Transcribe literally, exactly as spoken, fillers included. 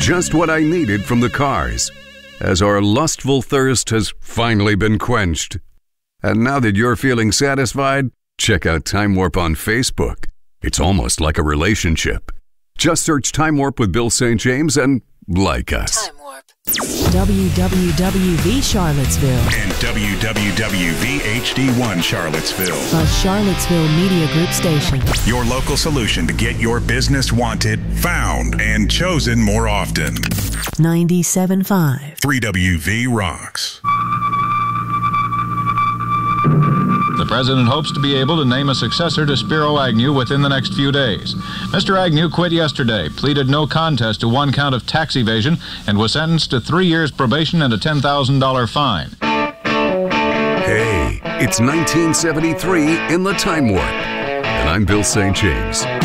just what I needed from the Cars, as our lustful thirst has finally been quenched. And now that you're feeling satisfied, check out Time Warp on Facebook. It's almost like a relationship. Just search Time Warp with Bill Saint James and like us. Time Warp. W W W V Charlottesville. And W W W V H D one Charlottesville. A Charlottesville Media Group station. Your local solution to get your business wanted, found, and chosen more often. ninety-seven point five. three W V rocks. The president hopes to be able to name a successor to Spiro Agnew within the next few days. Mister Agnew quit yesterday, pleaded no contest to one count of tax evasion, and was sentenced to three years probation and a ten thousand dollars fine. Hey, it's nineteen seventy-three in the Time Warp, and I'm Bill Saint James.